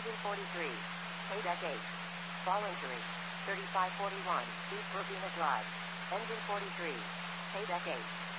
Engine 43. Paydeck 8. Voluntary. 3541, East Verbena Drive. Engine 43. Paydeck 8.